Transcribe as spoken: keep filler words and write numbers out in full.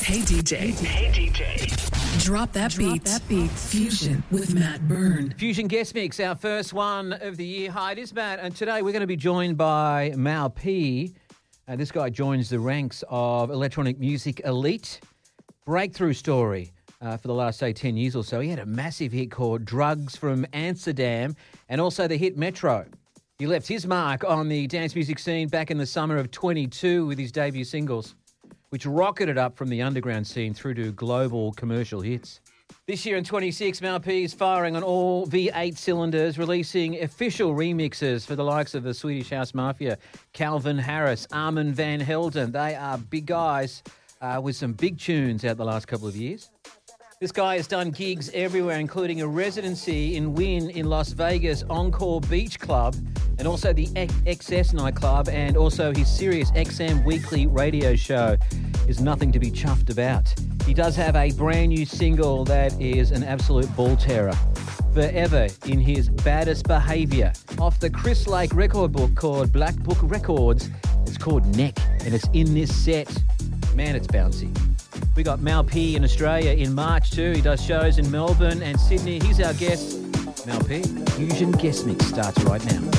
Hey D J. Hey D J. Drop that Drop beat. that beat. Fusion with Matt Byrne. Fusion Guest Mix, our first one of the year. Hi, it is Matt, and today we're going to be joined by Mal P. Uh, this guy joins the ranks of electronic music elite. Breakthrough story uh, for the last, say, ten years or so. He had a massive hit called Drugs from Amsterdam and also the hit Metro. He left his mark on the dance music scene back in the summer of twenty-two with his debut singles, which rocketed up from the underground scene through to global commercial hits. This year in twenty-six, Mal P is firing on all V eight cylinders, releasing official remixes for the likes of the Swedish House Mafia, Calvin Harris, Armin van Helden. They are big guys uh, with some big tunes out the last couple of years. This guy has done gigs everywhere, including a residency in Wynn in Las Vegas, Encore Beach Club, and also the X S nightclub, and also his Sirius X M weekly radio show is nothing to be chuffed about. He does have a brand new single that is an absolute ball terror. Forever in his baddest behaviour. Off the Chris Lake record book called Black Book Records. It's called Neck, and it's in this set. Man, it's bouncy. We got Mal P in Australia in March too. He does shows in Melbourne and Sydney. He's our guest. Mal P. Fusion Guest Mix starts right now.